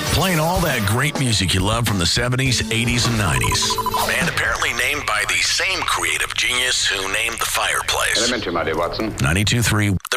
Playing all that great music you love from the 70s, 80s, and 90s. And apparently named by the same creative genius who named the fireplace. Elementary, my dear Watson. 92.3